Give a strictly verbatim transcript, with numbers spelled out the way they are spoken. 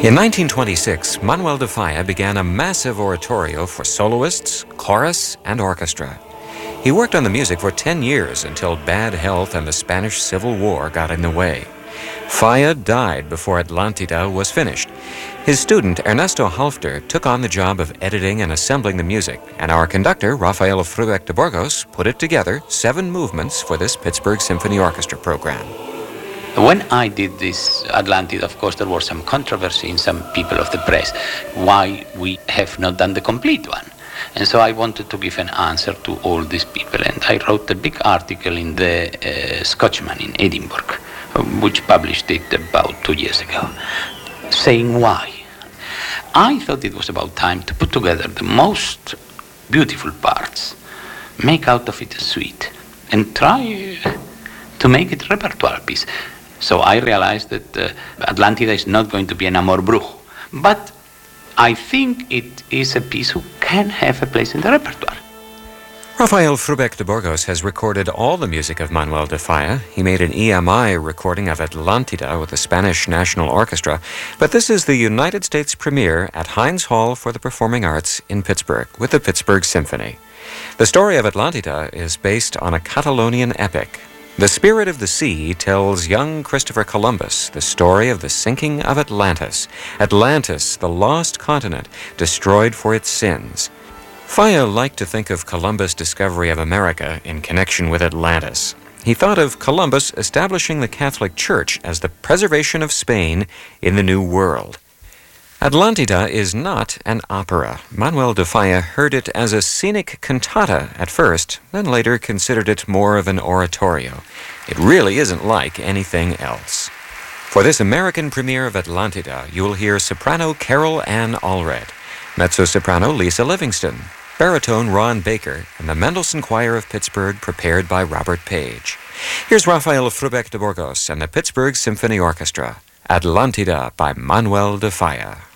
In nineteen twenty-six, Manuel de Falla began a massive oratorio for soloists, chorus, and orchestra. He worked on the music for ten years until bad health and the Spanish Civil War got in the way. Falla died before Atlántida was finished. His student, Ernesto Halfter, took on the job of editing and assembling the music, and our conductor, Rafael Frubeck de Burgos, put it together, seven movements for this Pittsburgh Symphony Orchestra program. When I did this Atlántida, of course, there was some controversy in some people of the press why we have not done the complete one. And so I wanted to give an answer to all these people, and I wrote a big article in the uh, Scotchman in Edinburgh, which published it about two years ago, saying why. I thought it was about time to put together the most beautiful parts, make out of it a suite, and try uh, to make it a repertoire piece. So I realized that uh, Atlántida is not going to be an amor brujo, but I think it is a piece who can have a place in the repertoire. Rafael Frubeck de Burgos has recorded all the music of Manuel de Falla. He made an E M I recording of Atlántida with the Spanish National Orchestra, but this is the United States premiere at Heinz Hall for the Performing Arts in Pittsburgh with the Pittsburgh Symphony. The story of Atlántida is based on a Catalonian epic. The Spirit of the Sea tells young Christopher Columbus the story of the sinking of Atlantis, Atlantis, the lost continent, destroyed for its sins. Falla liked to think of Columbus' discovery of America in connection with Atlantis. He thought of Columbus establishing the Catholic Church as the preservation of Spain in the New World. Atlántida is not an opera. Manuel de Falla heard it as a scenic cantata at first, then later considered it more of an oratorio. It really isn't like anything else. For this American premiere of Atlántida, you will hear soprano Carol Ann Allred, mezzo-soprano Lisa Livingston, baritone Ron Baker, and the Mendelssohn Choir of Pittsburgh prepared by Robert Page. Here's Rafael Frubeck de Burgos and the Pittsburgh Symphony Orchestra, Atlántida by Manuel de Falla.